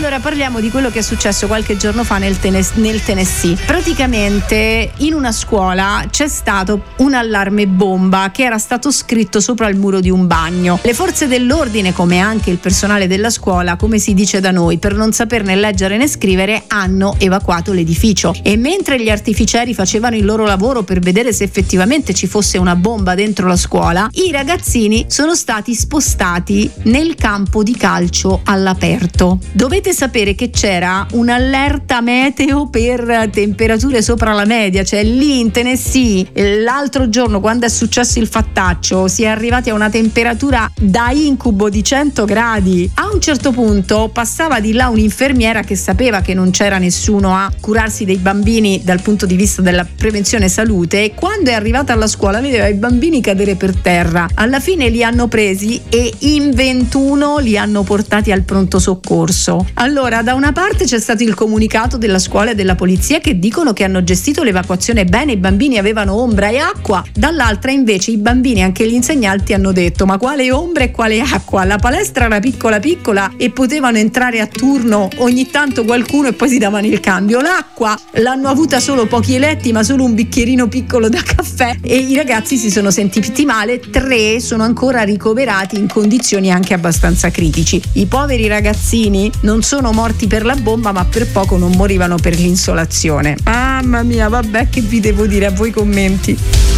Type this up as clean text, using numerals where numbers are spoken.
Allora parliamo di quello che è successo qualche giorno fa nel Tennessee. Praticamente in una scuola c'è stato un allarme bomba che era stato scritto sopra il muro di un bagno. Le forze dell'ordine, come anche il personale della scuola, come si dice da noi, per non saperne leggere né scrivere, hanno evacuato l'edificio. E mentre gli artificieri facevano il loro lavoro per vedere se effettivamente ci fosse una bomba dentro la scuola, i ragazzini sono stati spostati nel campo di calcio all'aperto. Dovete sapere che c'era un'allerta meteo per temperature sopra la media, cioè lì in Tennessee l'altro giorno, quando è successo il fattaccio, si è arrivati a una temperatura da incubo di 100 gradi. A un certo punto passava di là un'infermiera che sapeva che non c'era nessuno a curarsi dei bambini dal punto di vista della prevenzione salute, e quando è arrivata alla scuola vedeva i bambini cadere per terra. Alla fine li hanno presi e in 21 li hanno portati al pronto soccorso. Allora, da una parte c'è stato il comunicato della scuola e della polizia che dicono che hanno gestito l'evacuazione bene, i bambini avevano ombra e acqua, dall'altra invece i bambini e anche gli insegnanti hanno detto: ma quale ombra e quale acqua? La palestra era piccola piccola e potevano entrare a turno ogni tanto qualcuno e poi si davano il cambio. L'acqua l'hanno avuta solo pochi eletti, ma solo un bicchierino piccolo da caffè, e i ragazzi si sono sentiti male. 3 sono ancora ricoverati in condizioni anche abbastanza critici. I poveri ragazzini non sono morti per la bomba, ma per poco non morivano per l'insolazione. Mamma mia, vabbè, che vi devo dire, a voi commenti.